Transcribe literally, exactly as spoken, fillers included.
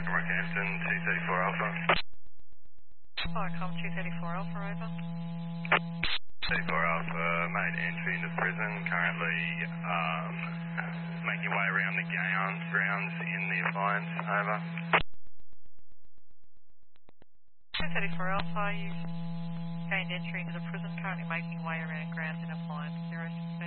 Rockhampton, two thirty-four Alpha. Viacom two thirty-four Alpha, over. thirty-four Alpha, made entry into prison, currently um, making your way around the grounds, grounds in the appliance, over. two thirty-four Alpha, you've gained entry into the prison, currently making your way around grounds in appliance, zero.